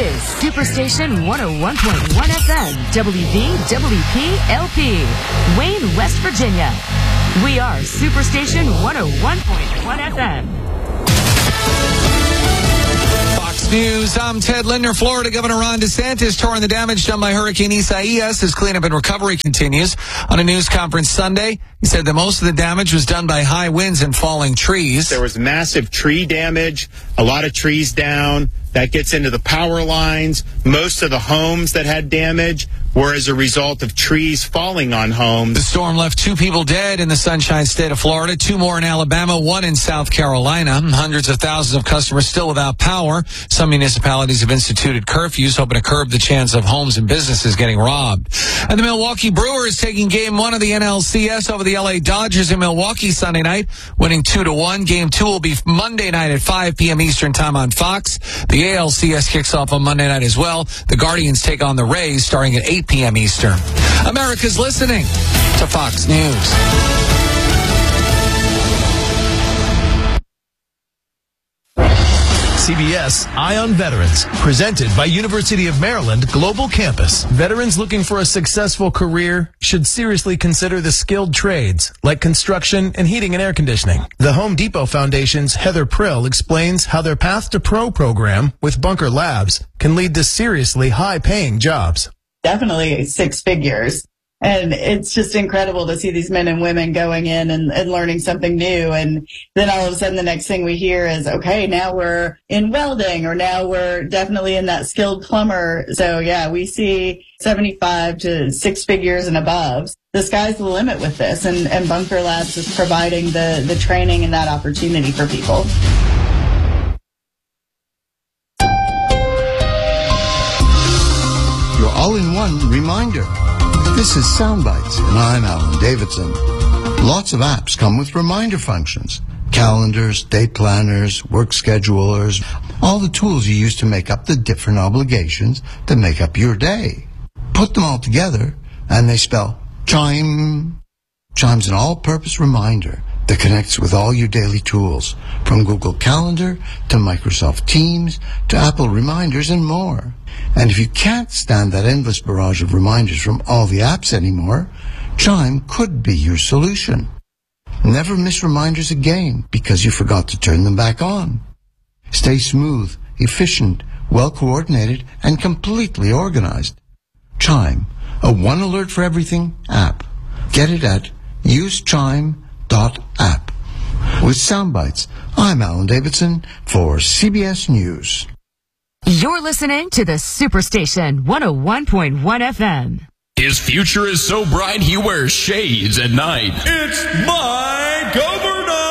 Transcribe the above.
is Superstation 101.1 FM, WVWP LP, Wayne, West Virginia. We are Superstation 101.1 FM. Fox News, I'm Ted Linder. Florida Governor Ron DeSantis touring the damage done by Hurricane Isaias as cleanup and recovery continues. On a news conference Sunday, he said that most of the damage was done by high winds and falling trees. There was massive tree damage, a lot of trees down. That gets into the power lines. Most of the homes that had damage were as a result of trees falling on homes. The storm left 2 people dead in the Sunshine State of Florida, 2 more in Alabama, 1 in South Carolina. Hundreds of thousands of customers still without power. Some municipalities have instituted curfews, hoping to curb the chance of homes and businesses getting robbed. And the Milwaukee Brewers taking Game 1 of the NLCS over the LA Dodgers in Milwaukee Sunday night, winning 2-1. Game 2 will be Monday night at 5 p.m. Eastern Time on Fox. The ALCS kicks off on Monday night as well. The Guardians take on the Rays starting at 8 p.m. Eastern. America's listening to Fox News. CBS Eye on Veterans, presented by University of Maryland Global Campus. Veterans looking for a successful career should seriously consider the skilled trades like construction and heating and air conditioning. The Home Depot Foundation's Heather Prill explains how their Path to Pro program with Bunker Labs can lead to seriously high-paying jobs. Definitely 6 figures. And it's just incredible to see these men and women going in and learning something new. And then all of a sudden the next thing we hear is, okay, now we're in welding, or now we're definitely in that skilled plumber. So yeah, we see 75 to 6 figures and above. The sky's the limit with this. And Bunker Labs is providing the training and that opportunity for people. Your all-in-one reminder. This is Soundbites, and I'm Alan Davidson. Lots of apps come with reminder functions. Calendars, date planners, work schedulers, all the tools you use to make up the different obligations that make up your day. Put them all together, and they spell Chime. Chime's an all-purpose reminder that connects with all your daily tools, from Google Calendar to Microsoft Teams to Apple Reminders and more. And if you can't stand that endless barrage of reminders from all the apps anymore, Chime could be your solution. Never miss reminders again because you forgot to turn them back on. Stay smooth, efficient, well-coordinated, and completely organized. Chime, a one alert for everything app. Get it at usechime.app. With Soundbites, I'm Alan Davidson for CBS News. You're listening to the Superstation 101.1 FM. His future is so bright he wears shades at night. It's my governor.